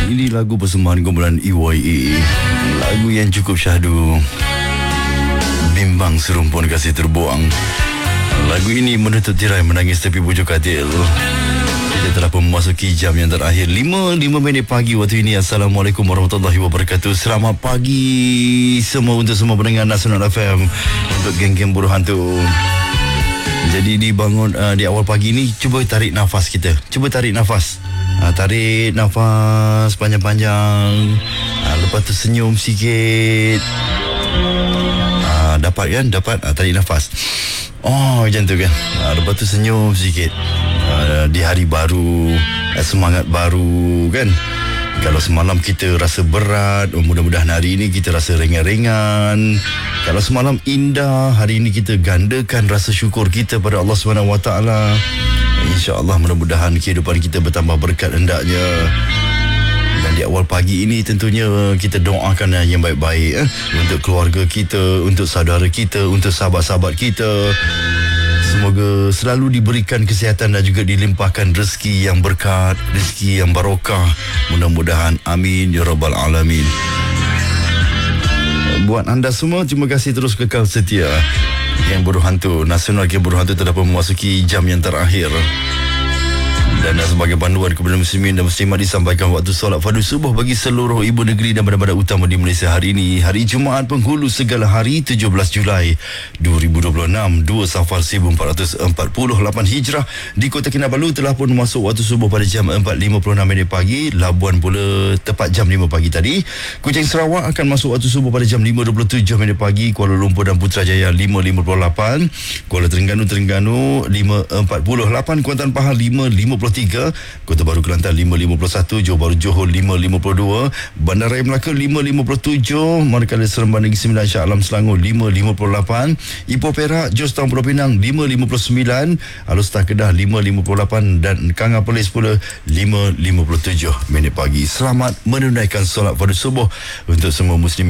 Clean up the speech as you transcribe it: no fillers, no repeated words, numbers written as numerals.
Ini lagu persembahan kumpulan EYA, lagu yang cukup syahdu, bimbang serumpun kasih terbuang. Lagu ini menutup tirai menangis tepi bujur katil. Kita telah pun memasuki jam yang terakhir, 5 minit pagi waktu ini. Assalamualaikum warahmatullahi wabarakatuh. Selamat pagi semua untuk semua pendengar Nasional FM, untuk geng-geng buruh hantu. Jadi dibangun di awal pagi ni, cuba tarik nafas kita. Cuba tarik nafas. Tarik nafas panjang-panjang. Lepas tu senyum sikit. Dapat kan? Dapat. Tarik nafas. Oh, macam tu kan. Lepas tu senyum sikit. Di hari baru, semangat baru kan. Kalau semalam kita rasa berat, mudah-mudahan hari ini kita rasa ringan-ringan. Kalau semalam indah, hari ini kita gandakan rasa syukur kita pada Allah SWT. InsyaAllah mudah-mudahan kehidupan kita bertambah berkat hendaknya. Dan di awal pagi ini tentunya kita doakan yang baik-baik untuk keluarga kita, untuk saudara kita, untuk sahabat-sahabat kita. Semoga selalu diberikan kesihatan dan juga dilimpahkan rezeki yang berkat, rezeki yang barokah. Mudah-mudahan, amin ya rabbal alamin. Buat anda semua, terima kasih terus kekal setia. Geng Buruh Hantu Nasional, Geng Buruh Hantu telah pun memasuki jam yang terakhir. Dan sebagai panduan kepada muslimin dan muslimat, disampaikan waktu solat fardu subuh bagi seluruh ibu negeri dan bandar-bandar utama di Malaysia hari ini, hari Jumaat penghulu segala hari, 17 Julai 2026, 2 Safar 1448 Hijrah. Di Kota Kinabalu telah pun masuk waktu subuh pada jam 4.56 minit pagi. Labuan pula tepat jam 5 pagi tadi. Kuching Sarawak akan masuk waktu subuh pada jam 5.27 minit pagi. Kuala Lumpur dan Putrajaya 5.58. Kuala Terengganu 5.48. Kuantan Pahang 5.53. Kota Baru Kelantan 5.51. Johor Bahru Johor 5.52. Bandaraya Melaka 5.57. Manakala Seremban Negeri Sembilan Shah Alam Selangor 5.58. Ipoh Perak Georgetown Pulau Pinang 5.59. Alor-Star Kedah 5.58. Dan Kanga Perlis pula 5.57 minit pagi. Selamat menunaikan solat fardu subuh untuk semua muslim